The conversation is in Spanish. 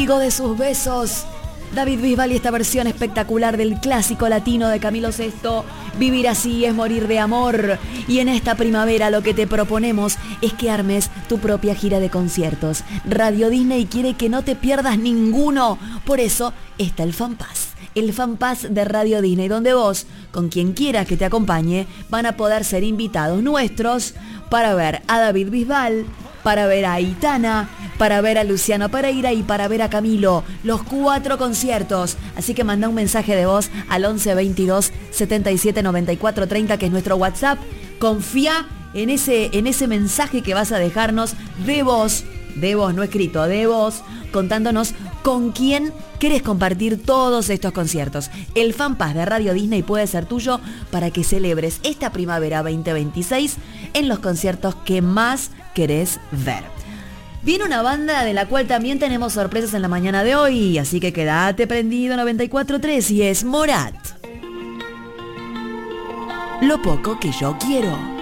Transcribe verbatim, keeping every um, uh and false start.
testigo de sus besos. David Bisbal y esta versión espectacular del clásico latino de Camilo Sesto, Vivir así es morir de amor. Y en esta primavera lo que te proponemos es que armes tu propia gira de conciertos. Radio Disney quiere que no te pierdas ninguno. Por eso está el FanPass. El FanPass de Radio Disney, donde vos, con quien quieras que te acompañe, van a poder ser invitados nuestros para ver a David Bisbal, para ver a Aitana, para ver a Luciano Pereira y para ver a Camilo. Los cuatro conciertos. Así que manda un mensaje de voz al once veintidós setenta y siete noventa y cuatro treinta, que es nuestro WhatsApp. Confía en ese, en ese mensaje que vas a dejarnos de voz, de voz, no escrito, de voz, contándonos con quién querés compartir todos estos conciertos. El FanPass de Radio Disney puede ser tuyo para que celebres esta primavera veinte veintiséis en los conciertos que más querés ver. Viene una banda de la cual también tenemos sorpresas en la mañana de hoy, así que quédate prendido noventa y cuatro tres y es Morat. Lo poco que yo quiero.